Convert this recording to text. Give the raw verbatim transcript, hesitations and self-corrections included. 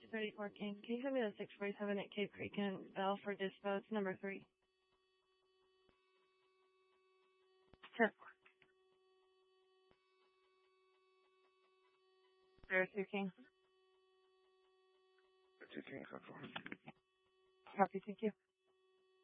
thirty-four King. Can you send me the six forty-seven at Cape Creek and Bell for dispose number three? Sure. Zero two King.